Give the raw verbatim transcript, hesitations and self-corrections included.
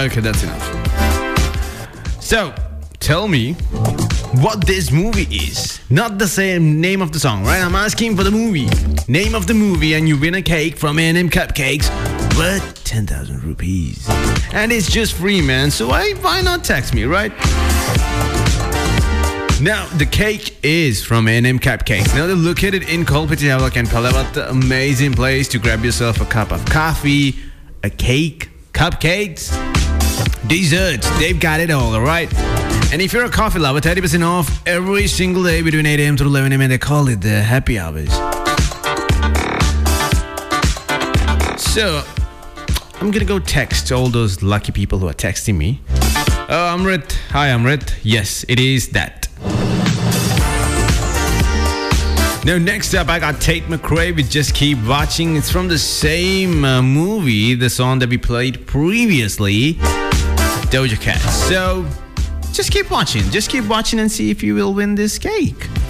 Okay, that's enough. So, tell me what this movie is. Not the same name of the song, right? I'm asking for the movie. Name of the movie, and you win a cake from A and M Cupcakes worth ten thousand rupees. And it's just free, man. So why, why not text me, right? Now, the cake is from A and M Cupcakes. Now, they're located in Kolpiti Havlak and Palavat, the amazing place to grab yourself a cup of coffee, a cake, cupcakes, desserts. They've got it all, alright? And if you're a coffee lover, thirty percent off every single day between eight a.m. to eleven a.m. and they call it the happy hours. So, I'm gonna go text all those lucky people who are texting me. Oh, Amrit. Hi, Amrit. Yes, it is that. Now, next up, I got Tate McRae with Just Keep Watching. It's from the same uh, movie, the song that we played previously, Doja Cat. So, just keep watching. Just keep watching and see if you will win this cake.